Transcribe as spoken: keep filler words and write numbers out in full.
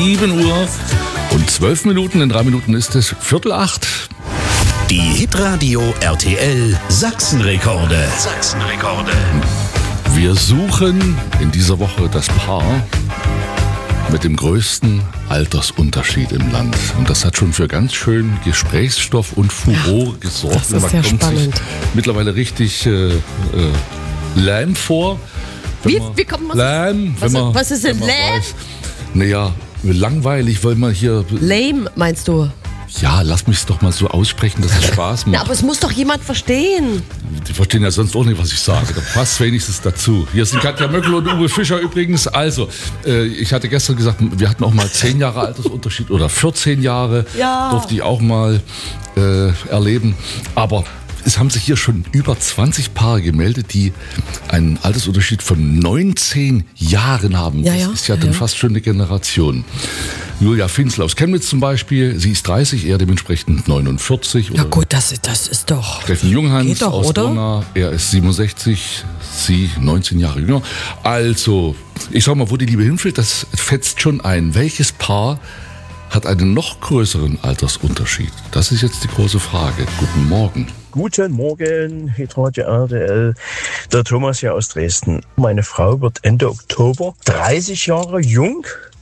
sieben Uhr und zwölf Minuten. In drei Minuten ist es Viertel acht. Die Hitradio R T L Sachsenrekorde. Sachsenrekorde. Wir suchen in dieser Woche das Paar mit dem größten Altersunterschied im Land. Und das hat schon für ganz schön Gesprächsstoff und Furore gesorgt. Das ist Man sehr kommt spannend. sich mittlerweile richtig äh, äh, lahm vor. Wie, man, wie kommt man lahm, was, wenn man, was ist denn wenn man lahm? weiß. Naja, langweilig, weil man hier... Lame, meinst du? Ja, lass mich es doch mal so aussprechen, dass es Spaß macht. Na, aber es muss doch jemand verstehen. Die verstehen ja sonst auch nicht, was ich sage. Da passt wenigstens dazu. Hier sind Katja Möckel und Uwe Fischer übrigens. Also, äh, ich hatte gestern gesagt, wir hatten auch mal zehn Jahre Altersunterschied oder vierzehn Jahre. Ja. Durfte ich auch mal äh, erleben. Aber es haben sich hier schon über zwanzig Paare gemeldet, die einen Altersunterschied von neunzehn Jahren haben. Ja, das ja. ist ja Ja, dann ja. fast schon eine Generation. Julia Finzel aus Chemnitz zum Beispiel, sie ist dreißig, er dementsprechend neunundvierzig. Ja Oder gut, das, das ist doch... Steffen Junghans Geht doch, aus oder? Unna, er ist siebenundsechzig, sie neunzehn Jahre jünger. Also, ich sag mal, wo die Liebe hinfällt, das fetzt schon ein. Welches Paar hat einen noch größeren Altersunterschied? Das ist jetzt die große Frage. Guten Morgen. Guten Morgen, Hitradio R T L, der Thomas hier aus Dresden. Meine Frau wird Ende Oktober dreißig Jahre jung